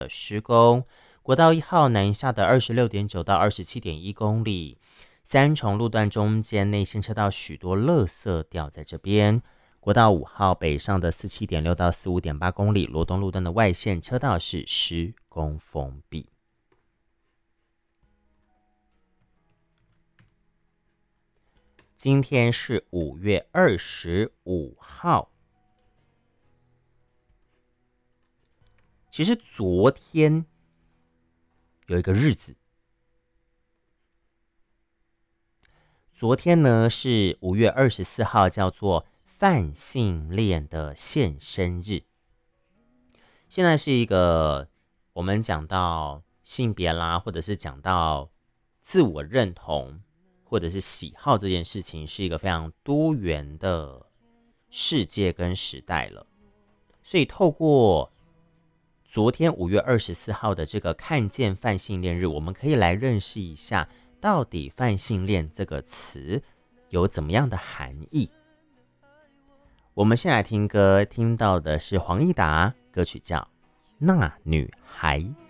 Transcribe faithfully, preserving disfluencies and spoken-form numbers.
施工。国道一号南下的二十六点九到二十七点一公里，三重路段中间内线车道许多垃圾掉在这边。国道五号北上的四十七点六到四十五点八公里，罗东路段的外线车道是施工封闭。今天是五月二十五号。其实昨天有一个日子，昨天呢是五月二十四号，叫做泛性恋的现身日。现在是一个我们讲到性别啦，或者是讲到自我认同，或者是喜好这件事情，是一个非常多元的世界跟时代了。所以透过昨天五月二十四号的这个看见泛性恋日，我们可以来认识一下，到底泛性恋这个词有怎么样的含义。我们先来听歌，听到的是黄义达，歌曲叫《那女孩》。